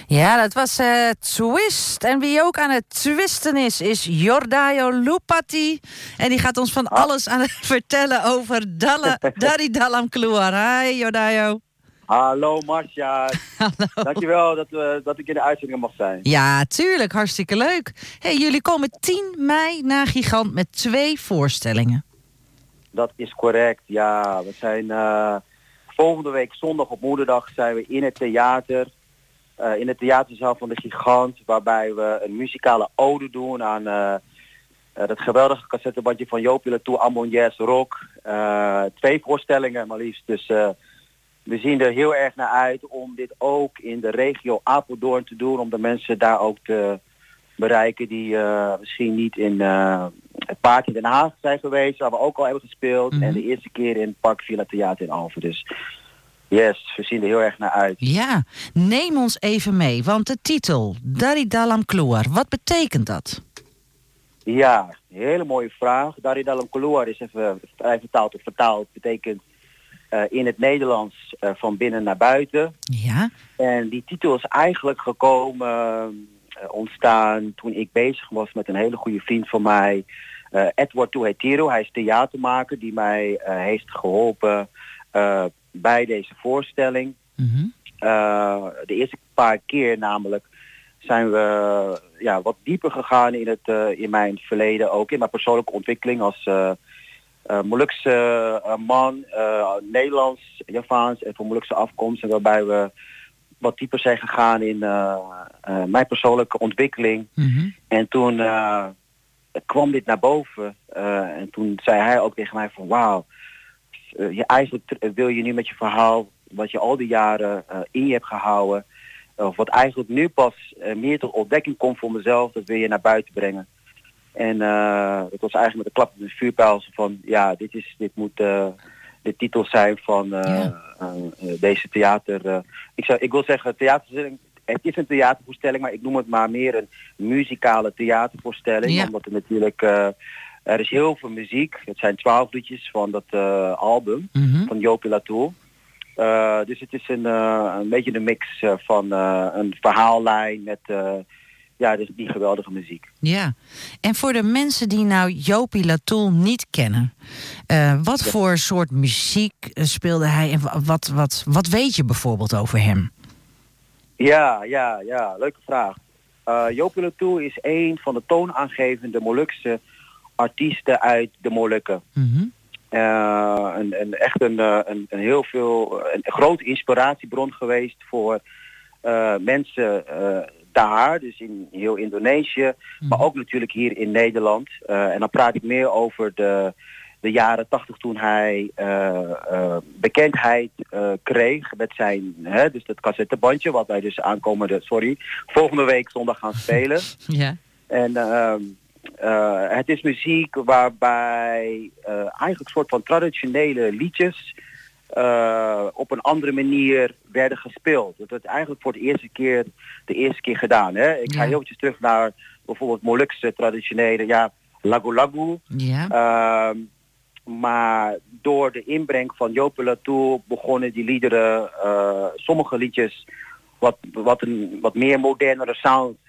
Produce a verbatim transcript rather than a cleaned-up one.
Ja, dat was uh, Twist. En wie ook aan het twisten is, is Jordaio Lupati. En die gaat ons van ah. alles aan het vertellen over Dalla, Dari Dallam Kluar. Hi, Jordaio. Hallo Marcia. Hallo. Dankjewel dat, uh, dat ik in de uitzending mag zijn. Ja, tuurlijk. Hartstikke leuk. Hey, jullie komen tien mei naar Gigant met twee voorstellingen. Dat is correct, ja. We zijn uh, volgende week zondag op Moederdag zijn we in het theater. Uh, in de theaterzaal van de Gigant. Waarbij we een muzikale ode doen aan uh, uh, dat geweldige cassettebandje van Joopie Latour, Ambon Jazz Rock. Uh, twee voorstellingen maar liefst. Dus uh, we zien er heel erg naar uit om dit ook in de regio Apeldoorn te doen. Om de mensen daar ook te bereiken die uh, misschien niet in uh, het Park in Den Haag zijn geweest. Waar we ook al hebben gespeeld. Mm-hmm. En de eerste keer in het Park Villa Theater in Alphen. Dus yes, we zien er heel erg naar uit. Ja, neem ons even mee. Want de titel, Dari Dallam Kluar, wat betekent dat? Ja, een hele mooie vraag. Dari Dallam Kluar is even vrij vertaald of vertaald. Betekent uh, in het Nederlands uh, van binnen naar buiten. Ja. En die titel is eigenlijk gekomen, uh, ontstaan toen ik bezig was met een hele goede vriend van mij. Uh, Edward Touhetiro, hij is theatermaker die mij uh, heeft geholpen uh, bij deze voorstelling. Mm-hmm. Uh, de eerste paar keer namelijk zijn we ja, wat dieper gegaan in, het, uh, in mijn verleden, ook in mijn persoonlijke ontwikkeling als uh, uh, Molukse uh, man, uh, Nederlands, Javaans en van Molukse afkomst. En waarbij we wat dieper zijn gegaan in uh, uh, mijn persoonlijke ontwikkeling. Mm-hmm. En toen uh, kwam dit naar boven. Uh, en toen zei hij ook tegen mij van wauw, uh, je eigenlijk t- wil je nu met je verhaal wat je al die jaren uh, in je hebt gehouden, of wat eigenlijk nu pas uh, meer tot ontdekking komt voor mezelf, dat wil je naar buiten brengen. En uh, dat was eigenlijk met een klap op de vuurpijl van ja, dit is, dit moet uh, de titel zijn van uh, ja. uh, uh, deze theater. Uh, ik, zou, ik wil zeggen theatervoorstelling. Het is een theatervoorstelling, maar ik noem het maar meer een muzikale theatervoorstelling. Ja. Omdat er natuurlijk uh, er is heel veel muziek. Het zijn twaalf liedjes van dat uh, album Mm-hmm. van Joopie Latour. Uh, dus het is een, uh, een beetje een mix uh, van uh, een verhaallijn met uh, ja, dus die geweldige muziek. Ja, en voor de mensen die nou Joopie Latour niet kennen, uh, wat ja. voor soort muziek speelde hij en wat, wat, wat weet je bijvoorbeeld over hem? Ja, ja, ja, leuke vraag. Uh, Joopie Latour is een van de toonaangevende Molukse artiesten uit de Molukken. Mm-hmm. Uh, een, een, echt een, een, een heel veel, een grote inspiratiebron geweest voor uh, mensen uh, daar, dus in heel Indonesië, mm. maar ook natuurlijk hier in Nederland. Uh, en dan praat ik meer over de, de jaren tachtig toen hij uh, uh, bekendheid uh, kreeg met zijn, hè, dus dat cassettebandje, wat wij dus aankomende, sorry, volgende week zondag gaan spelen. Ja. En uh, Uh, het is muziek waarbij uh, eigenlijk een soort van traditionele liedjes uh, op een andere manier werden gespeeld. Dat werd eigenlijk voor de eerste keer de eerste keer gedaan. Hè? Ik ga heel eventjes terug naar bijvoorbeeld Molukse traditionele, ja, lagu-lagu. Ja. Uh, maar door de inbreng van Joopie Latour begonnen die liederen, uh, sommige liedjes wat, wat een wat meer modernere sound